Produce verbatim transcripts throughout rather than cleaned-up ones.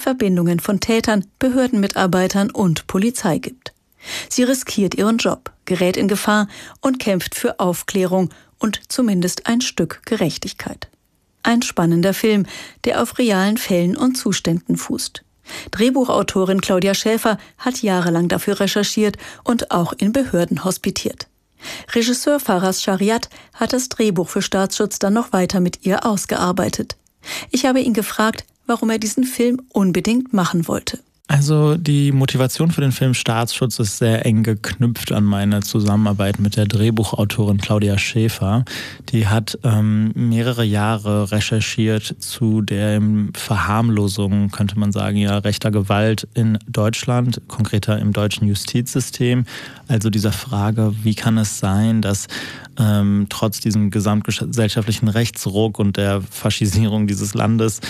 Verbindungen von Tätern, Behördenmitarbeitern und Polizei gibt. Sie riskiert ihren Job, gerät in Gefahr und kämpft für Aufklärung und zumindest ein Stück Gerechtigkeit. Ein spannender Film, der auf realen Fällen und Zuständen fußt. Drehbuchautorin Claudia Schäfer hat jahrelang dafür recherchiert und auch in Behörden hospitiert. Regisseur Faraz Shariat hat das Drehbuch für Staatsschutz dann noch weiter mit ihr ausgearbeitet. Ich habe ihn gefragt, warum er diesen Film unbedingt machen wollte. Also die Motivation für den Film Staatsschutz ist sehr eng geknüpft an meine Zusammenarbeit mit der Drehbuchautorin Claudia Schäfer. Die hat ähm, mehrere Jahre recherchiert zu der Verharmlosung, könnte man sagen, ja, rechter Gewalt in Deutschland, konkreter im deutschen Justizsystem. Also dieser Frage, wie kann es sein, dass ähm, trotz diesem gesamtgesellschaftlichen Rechtsruck und der Faschisierung dieses Landes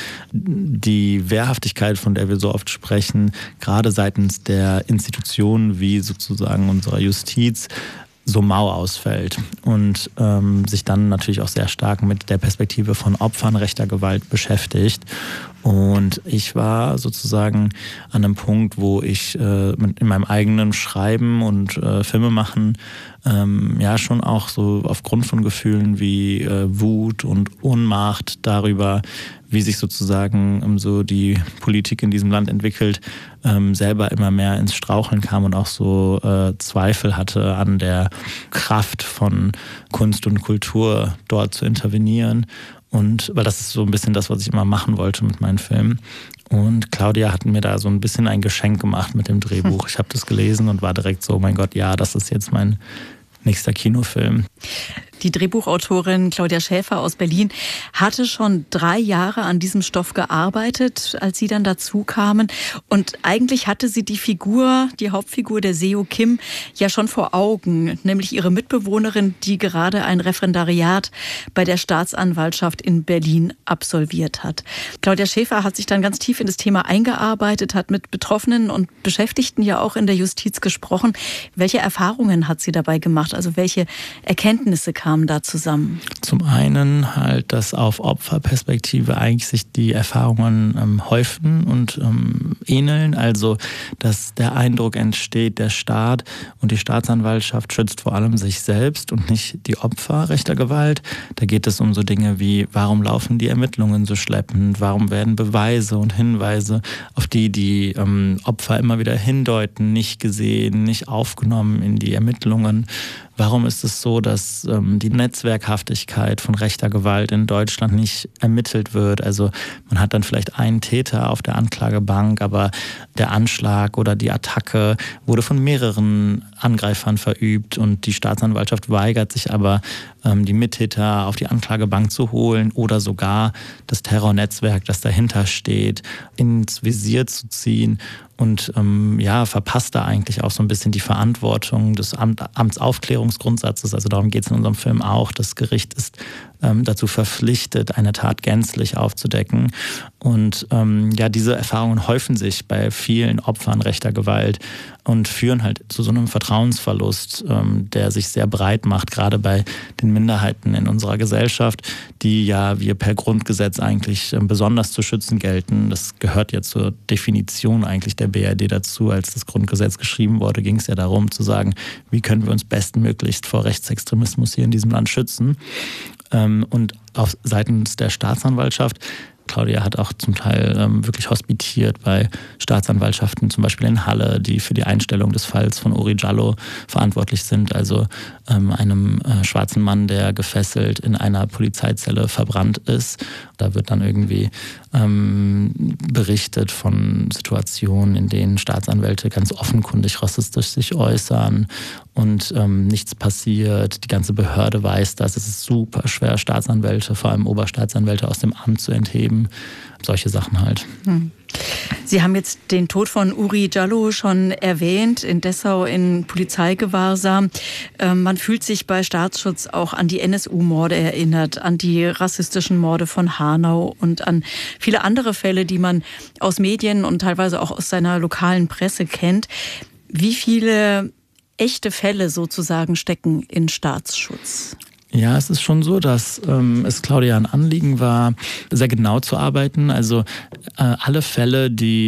die Wehrhaftigkeit, von der wir so oft sprechen, gerade seitens der Institutionen wie sozusagen unserer Justiz so mau ausfällt und ähm, sich dann natürlich auch sehr stark mit der Perspektive von Opfern rechter Gewalt beschäftigt. Und ich war sozusagen an einem Punkt, wo ich äh, in meinem eigenen Schreiben und äh, Filme machen ähm, ja schon auch so aufgrund von Gefühlen wie äh, Wut und Ohnmacht darüber, wie sich sozusagen ähm, so die Politik in diesem Land entwickelt, ähm, selber immer mehr ins Straucheln kam und auch so äh, Zweifel hatte an der Kraft von Kunst und Kultur dort zu intervenieren. Und weil das ist so ein bisschen das, was ich immer machen wollte mit meinen Filmen. Und Claudia hat mir da so ein bisschen ein Geschenk gemacht mit dem Drehbuch. Ich habe das gelesen und war direkt so, oh mein Gott, ja, das ist jetzt mein nächster Kinofilm. Die Drehbuchautorin Claudia Schäfer aus Berlin hatte schon drei Jahre an diesem Stoff gearbeitet, als Sie dann dazu kamen. Und eigentlich hatte sie die Figur, die Hauptfigur der Seo Kim, ja schon vor Augen, nämlich ihre Mitbewohnerin, die gerade ein Referendariat bei der Staatsanwaltschaft in Berlin absolviert hat. Claudia Schäfer hat sich dann ganz tief in das Thema eingearbeitet, hat mit Betroffenen und Beschäftigten ja auch in der Justiz gesprochen. Welche Erfahrungen hat sie dabei gemacht? Also welche Erkenntnisse kamen da zusammen? Zum einen halt, dass auf Opferperspektive eigentlich sich die Erfahrungen ähm, häufen und ähm, ähneln. Also, dass der Eindruck entsteht, der Staat und die Staatsanwaltschaft schützt vor allem sich selbst und nicht die Opfer rechter Gewalt. Da geht es um so Dinge wie, warum laufen die Ermittlungen so schleppend? Warum werden Beweise und Hinweise, auf die die ähm, Opfer immer wieder hindeuten, nicht gesehen, nicht aufgenommen in die Ermittlungen? Warum ist es so, dass ähm, die Netzwerkhaftigkeit von rechter Gewalt in Deutschland nicht ermittelt wird? Also man hat dann vielleicht einen Täter auf der Anklagebank, aber der Anschlag oder die Attacke wurde von mehreren Angreifern verübt und die Staatsanwaltschaft weigert sich aber, ähm, die Mittäter auf die Anklagebank zu holen oder sogar das Terrornetzwerk, das dahinter steht, ins Visier zu ziehen. Und ähm, ja, verpasst da eigentlich auch so ein bisschen die Verantwortung des Amt, Amtsaufklärungsgrundsatzes. Also darum geht es in unserem Film auch. Das Gericht ist ähm, dazu verpflichtet, eine Tat gänzlich aufzudecken. Und ähm, ja, diese Erfahrungen häufen sich bei vielen Opfern rechter Gewalt und führen halt zu so einem Vertrauensverlust, ähm, der sich sehr breit macht, gerade bei den Minderheiten in unserer Gesellschaft, die ja wir per Grundgesetz eigentlich ähm, besonders zu schützen gelten. Das gehört ja zur Definition eigentlich der B R D dazu. Als das Grundgesetz geschrieben wurde, ging es ja darum zu sagen, wie können wir uns bestmöglichst vor Rechtsextremismus hier in diesem Land schützen. Ähm, und auf seitens der Staatsanwaltschaft, Claudia hat auch zum Teil ähm, wirklich hospitiert bei Staatsanwaltschaften, zum Beispiel in Halle, die für die Einstellung des Falls von Uri Jallo verantwortlich sind, also ähm, einem äh, schwarzen Mann, der gefesselt in einer Polizeizelle verbrannt ist. Da wird dann irgendwie ähm, berichtet von Situationen, in denen Staatsanwälte ganz offenkundig rassistisch sich äußern und ähm, nichts passiert. Die ganze Behörde weiß das. Es ist super schwer, Staatsanwälte, vor allem Oberstaatsanwälte aus dem Amt zu entheben. Solche Sachen halt. Hm. Sie haben jetzt den Tod von Uri Jallo schon erwähnt, in Dessau in Polizeigewahrsam. Ähm, man fühlt sich bei Staatsschutz auch an die N S U-Morde erinnert, an die rassistischen Morde von Hanau und an viele andere Fälle, die man aus Medien und teilweise auch aus seiner lokalen Presse kennt. Wie viele echte Fälle sozusagen stecken in Staatsschutz? Ja, es ist schon so, dass ähm, es Claudia ein Anliegen war, sehr genau zu arbeiten. Also äh, alle Fälle, die